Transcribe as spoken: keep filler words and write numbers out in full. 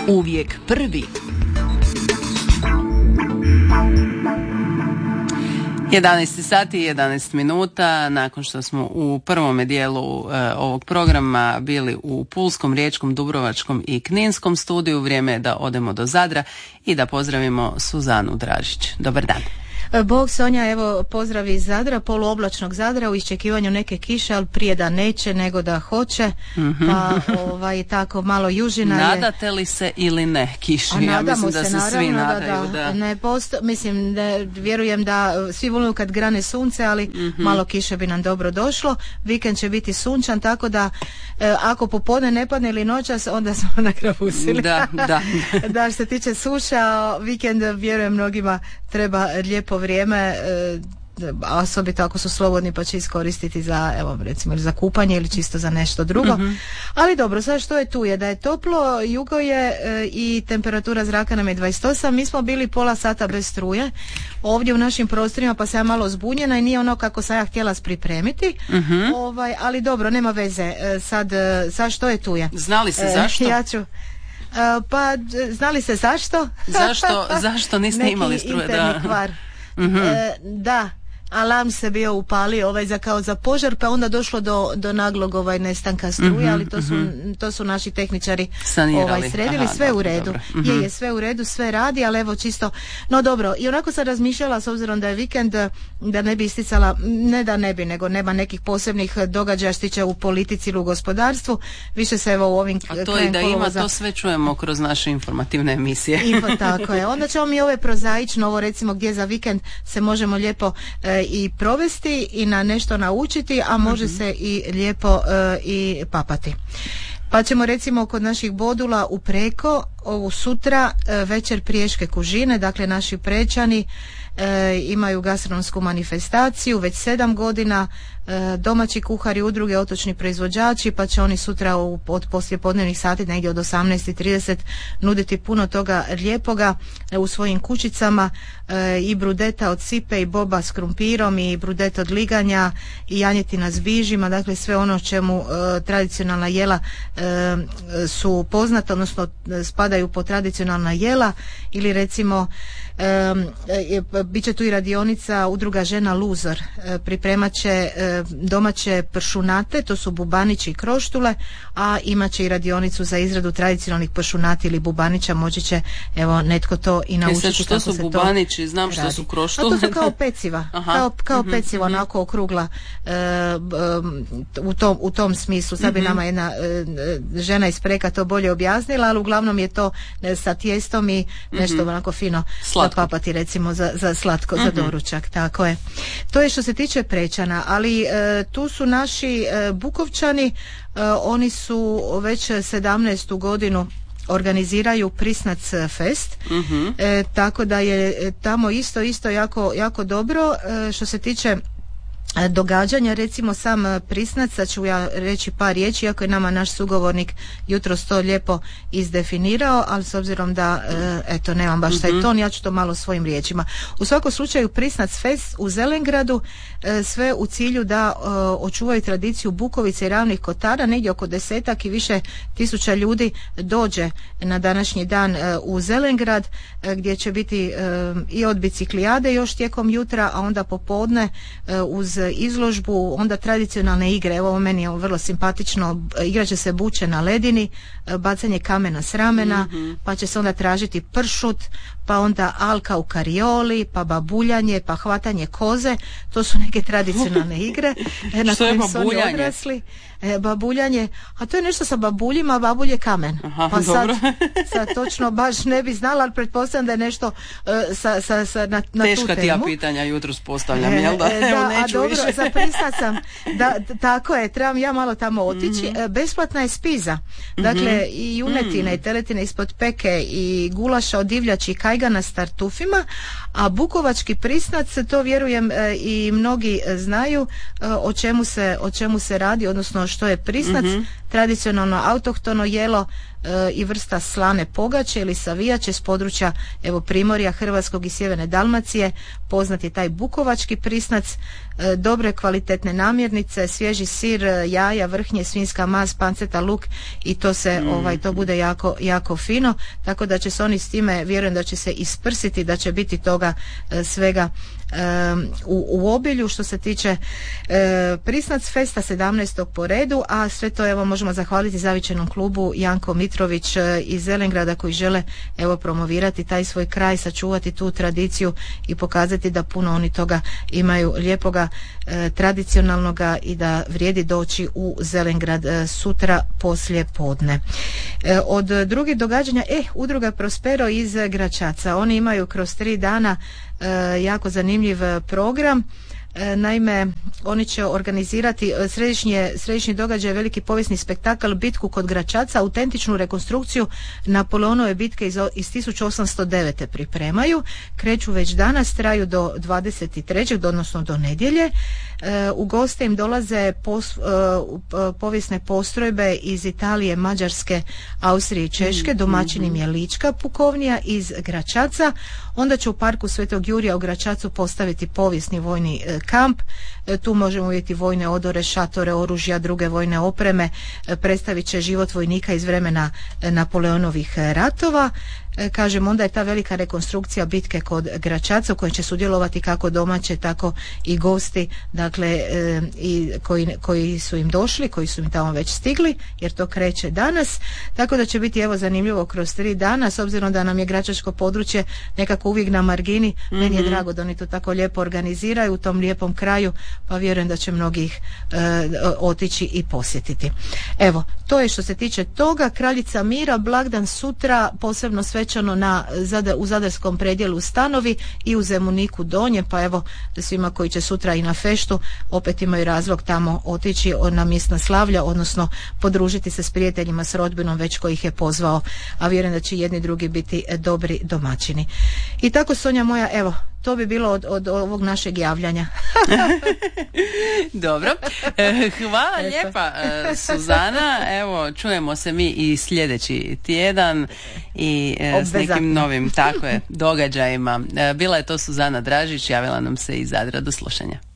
Uvijek prvi. jedanaest sati i jedanaest minuta, nakon što smo u prvom dijelu e, ovog programa bili u Pulskom, Riječkom, Dubrovačkom i Kninskom studiju, vrijeme je da odemo do Zadra i da pozdravimo Suzanu Dražić. Dobar dan. Bog Sonja, evo pozdrav iz Zadra, poluoblačnog Zadra u iščekivanju neke kiše, ali prije da neće nego da hoće, mm-hmm. pa ovaj, tako malo južina je. Nadate li se ili ne kiši? A ja nadamo mislim da se, se naravno, svi nadaju. Da, da. Da. Ne posto, mislim, ne, vjerujem da svi volimo kad grane sunce, ali mm-hmm. malo kiše bi nam dobro došlo. Vikend će biti sunčan, tako da e, ako popodne ne padne ili noćas, onda smo nakrapusili. Da, da. Da, što se tiče suša, vikend vjerujem mnogima treba lijepo vrijeme, e, osobito ako su slobodni pa će iskoristiti za, evo recimo, za kupanje ili čisto za nešto drugo. Mm-hmm. Ali dobro, sad što je tu je da je toplo, jugo je e, i temperatura zraka nam je dvadeset osam. Mi smo bili pola sata bez struje ovdje u našim prostorima, pa sam ja malo zbunjena i nije ono kako sam ja htjela pripremiti. Mm-hmm. Ovaj, ali dobro, nema veze. E, sad, sad što je tu je. Znali se zašto? E, ja ću Uh, pa znali se zašto? Zašto, zašto niste neki imali struje? Interni da. kvar. Mm-hmm. Uh, da, alarm se bio upalio ovaj za kao za požar, pa onda došlo do, do naglog ovaj nestanka struje, mm-hmm, ali to su, mm-hmm. to su naši tehničari ovaj, sredili. Aha, sve dobro, u redu. Mm-hmm. Je, je, sve u redu, sve radi, ali evo čisto, no dobro, i onako sam razmišljala s obzirom da je vikend, da ne bi isticala, ne da ne bi, nego nema nekih posebnih događaja što tiče u politici ili u gospodarstvu, više se evo u ovim a to i da ima, za... to sve čujemo kroz naše informativne emisije. Info, tako je. Onda ćemo mi ove prozaično, ovo recimo gdje za vikend se možemo lijepo e, i provesti i na nešto naučiti, a može mm-hmm. se i lijepo uh, i papati. Pa ćemo recimo kod naših bodula u Preko ovu sutra uh, večer Priješke kužine, dakle naši Prečani uh, imaju gastronomsku manifestaciju već sedam godina, uh, domaći kuhari, udruge, otočni proizvođači, pa će oni sutra u, od poslijepodnevnih sati negdje od osamnaest i trideset nuditi puno toga lijepoga uh, u svojim kućicama, uh, i brudeta od sipe i boba s krumpirom i brudeta od liganja i janjetina s bižima, dakle sve ono čemu uh, tradicionalna jela uh, su poznata, odnosno spadaju po tradicionalna jela, ili recimo Um, e, bit će tu i radionica udruga žena Luzor, e, pripremat će e, domaće pršunate, to su bubanići i kroštule, a imat će i radionicu za izradu tradicionalnih pršunati ili bubanića, moći će evo netko to i naučiti. E, što su bubanići, znam što su kroštule. A to su kao peciva, kao, kao mm-hmm, peciva, mm-hmm. onako okrugla e, u, tom, u tom smislu. Sad bi mm-hmm. nama jedna e, žena iz Preka to bolje objasnila, ali uglavnom je to e, sa tijestom i nešto mm-hmm. onako fino Slatko. Papati recimo za, za slatko, mm-hmm. za doručak, tako je. To je što se tiče Prečana, ali e, tu su naši e, Bukovčani, e, oni su već sedamnaestu godinu organiziraju Prisnac Fest, mm-hmm. e, tako da je tamo isto isto jako, jako dobro. E, što se tiče događanja, recimo sam Prisnac, sad ću ja reći par riječi, iako je nama naš sugovornik jutros to lijepo izdefinirao, ali s obzirom da eto nemam baš taj ton, ja ću to malo svojim riječima. U svakom slučaju Prisnac Fest u Zelengradu, sve u cilju da očuvaju tradiciju Bukovice i Ravnih Kotara, negdje oko desetak i više tisuća ljudi dođe na današnji dan u Zelengrad, gdje će biti i od biciklijade još tijekom jutra, a onda popodne uz izložbu, onda tradicionalne igre. Evo meni je vrlo simpatično, igraće se buče na ledini, bacanje kamena s ramena, mm-hmm. pa će se onda tražiti pršut, pa onda alka u karioli, pa babuljanje, pa hvatanje koze. To su neke tradicionalne igre na kojim su oni odrasli. E, babuljanje, a to je nešto sa babuljima, babulj je kamen. Aha, pa sad, dobro. sad točno baš ne bi znala, ali pretpostavljam da je nešto uh, sa, sa, sa, na, na tu temu. Teška ti ja pitanja jutros postavljam, jel da? E, da, Evo, a dobro, više. zaprisla sam. Da, tako je, trebam ja malo tamo otići. Mm-hmm. Besplatna je spiza. Dakle, mm-hmm. i junetine, mm-hmm. i teletine ispod peke, i gulaša od divljači, i kajgana s tartufima, a bukovački Prisnac, to vjerujem i mnogi znaju o čemu se, o čemu se radi, odnosno što je Prisnac, mm-hmm. tradicionalno autohtono jelo e, i vrsta slane pogače ili savijače s područja evo Primorja, Hrvatskog i Sjeverne Dalmacije. Poznat je taj bukovački Prisnac, e, dobre kvalitetne namirnice, svježi sir, jaja, vrhnje, svinjska mast, panceta, luk i to se mm. ovaj to bude jako, jako fino, tako da će se oni s time, vjerujem da će se isprsiti, da će biti toga svega Um, u, u obilju. Što se tiče uh, Prisnac festa sedamnaestog po redu, a sve to evo možemo zahvaliti zavičajnom klubu Janko Mitrović uh, iz Zelengrada koji žele evo promovirati taj svoj kraj, sačuvati tu tradiciju i pokazati da puno oni toga imaju lijepoga, uh, tradicionalnoga i da vrijedi doći u Zelengrad uh, sutra poslije podne. Uh, od drugih događanja, eh, udruga Prospero iz Gračaca, oni imaju kroz tri dana E, jako zanimljiv program. E, naime, oni će organizirati središnje, središnji događaj, veliki povijesni spektakl, bitku kod Gračaca, autentičnu rekonstrukciju Napoleonove bitke iz, iz tisuću osamsto devete pripremaju. Kreću već danas, traju do dvadeset trećeg odnosno do nedjelje. E, u goste im dolaze pos, e, povijesne postrojbe iz Italije, Mađarske, Austrije i Češke, domaćin im je Lička pukovnija iz Gračaca. Onda će u parku Svetog Jurija u Gračacu postaviti povijesni vojni e, kamp. E, tu možemo vidjeti vojne odore, šatore, oružja, druge vojne opreme. E, predstavit će život vojnika iz vremena e, Napoleonovih ratova. E, kažem, onda je ta velika rekonstrukcija bitke kod Gračaca u kojoj će sudjelovati kako domaće, tako i gosti, dakle, e, i koji, koji su im došli, koji su im tamo već stigli, jer to kreće danas, tako da će biti evo zanimljivo kroz tri dana, s obzirom da nam je gračačko područje nekako uvijek na margini. Mm-hmm. Meni je drago da oni to tako lijepo organiziraju u tom lijepom kraju, pa vjerujem da će mnogi ih e, otići i posjetiti. Evo, to je što se tiče toga. Kraljica Mira, blagdan sutra, posebno svečano na, u Zadarskom predjelu Stanovi i u Zemuniku Donje, pa evo svima koji će sutra i na feštu opet imaju razlog tamo otići na mjesna slavlja, odnosno podružiti se s prijateljima, s rodbinom već koji ih je pozvao, a vjerujem da će jedni i drugi biti dobri domaćini. I tako, Sonja moja, evo, to bi bilo od, od ovog našeg javljanja. Dobro. Hvala lijepa, Suzana. Evo, čujemo se mi i sljedeći tjedan i s nekim novim tako je, događajima. Bila je to Suzana Dražić, javila nam se iz Zadra. Do slušanja.